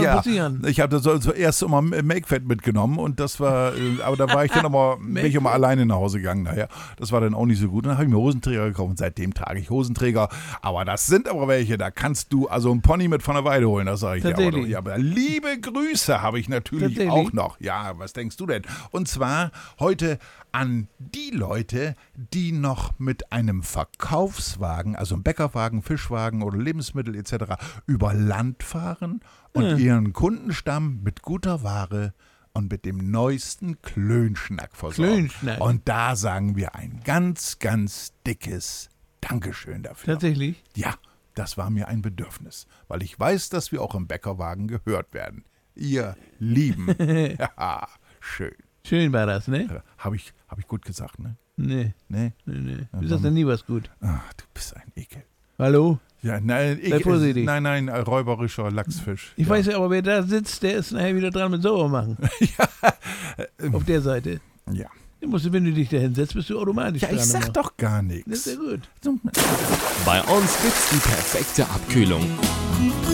ja passieren. Ich habe das zuerst immer Make-Fat mitgenommen und das war, aber da war ich dann bin ich immer alleine nach Hause gegangen nachher. Das war dann auch nicht so gut. Dann habe ich mir Hosenträger gekauft und seitdem trage ich Hosenträger. Aber das sind aber welche, da kannst du also einen Pony mit von der Weide holen, das sage ich dir. Ja, aber liebe Grüße habe ich natürlich auch noch. Ja, was denkst du denn? Und zwar heute an die Leute, die noch mit einem Verkaufswagen, also einem Bäckerwagen, Fischwagen oder Lebensmittel etc. über Land fahren und ihren Kundenstamm mit guter Ware und mit dem neuesten Klönschnack versorgen. Und da sagen wir ein ganz, ganz dickes Dankeschön dafür. Tatsächlich? Ja, das war mir ein Bedürfnis, weil ich weiß, dass wir auch im Bäckerwagen gehört werden. Ihr Lieben. Ja, schön. Schön war das, ne? Hab ich gut gesagt, ne? Nee. Nee? Du sagst ja nie was gut. Ach, du bist ein Ekel. Hallo? Ja, nein, nein, räuberischer Lachsfisch. Ich weiß ja, aber wer da sitzt, der ist nachher wieder dran mit sauber machen. Auf der Seite. Ja. Du musst, wenn du dich da hinsetzt, bist du automatisch dran. Ja, ich sag doch gar nichts. Das ist ja gut. Bei uns gibt's die perfekte Abkühlung.